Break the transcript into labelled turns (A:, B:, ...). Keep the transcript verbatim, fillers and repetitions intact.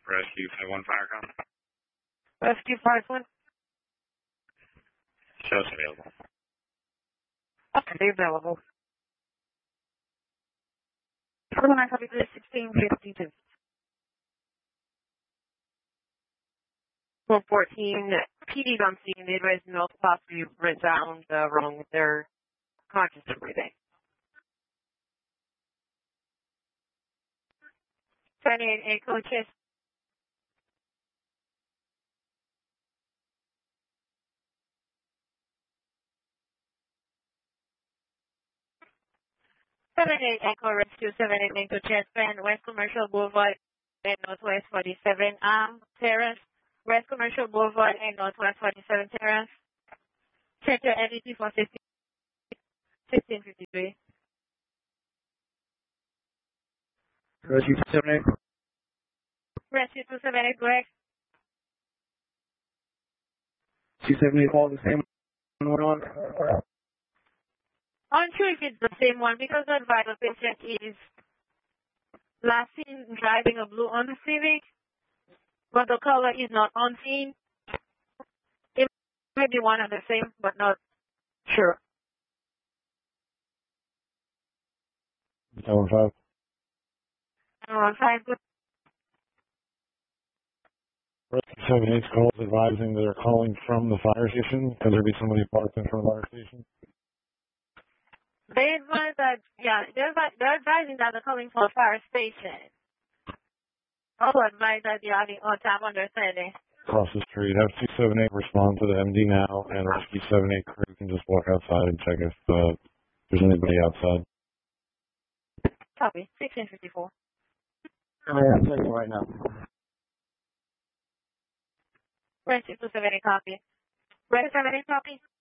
A: Rescue five one fire com.
B: Rescue five one.
A: Shows available.
B: Okay, available. Total nine copy this sixteen fifty two. one fourteen P D's on scene. They advise no possibly written down uh, wrong with their conscious and breathing. twenty-eight eight coaches. seventy-eight Echo Rescue seventy-eight Echo Chest Band, West Commercial Boulevard and Northwest forty-seven um, Terrace. West Commercial Boulevard and Northwest forty-seven Terrace. Check your N D T for sixteen fifty-three.
C: Rescue two seven eight.
B: Rescue two seven eight, correct?
C: two seven eight, all the same one on.
B: Unsure if it's the same one because the vital patient is last seen driving a blue Honda Civic, but the color is not on scene. It may be one and the same, but not sure.
C: seven five.
B: seven five, good.
C: Rescue seven eight's calls advising they're calling from the fire station. Could there be somebody parked in front of the fire station?
B: They advise that, yeah, they're, they're advising that they're calling for a fire station. Also advise that they are on time understanding.
C: Across the street. Have two seven eight respond to the M D now, and Rescue seven eight crew can just walk outside and check if uh, there's anybody outside.
B: Copy. sixteen fifty-four.
C: Oh, yeah, I'm checking right now.
B: Rescue two seven eight, copy. Rescue seven eight, copy.